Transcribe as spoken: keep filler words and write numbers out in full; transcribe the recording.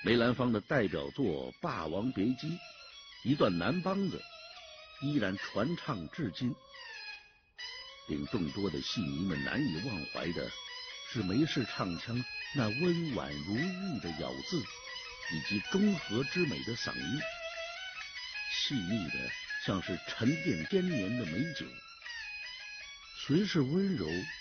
梅兰芳的代表作《霸王别姬》，一段南梆子依然传唱至今。令众多的戏迷们难以忘怀的是梅氏唱腔那温婉如玉的咬字，以及中和之美的嗓音，细腻的像是沉淀千年的美酒，虽是温柔